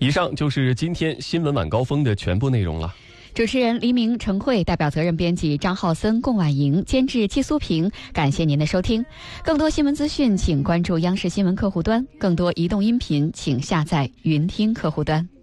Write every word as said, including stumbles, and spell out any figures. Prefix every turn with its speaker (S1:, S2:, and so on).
S1: 以上就是今天新闻晚高峰的全部内容了。
S2: 主持人黎明、陈慧，代表责任编辑张浩森、龚婉莹，监制季苏平。感谢您的收听。更多新闻资讯，请关注央视新闻客户端；更多移动音频，请下载云听客户端。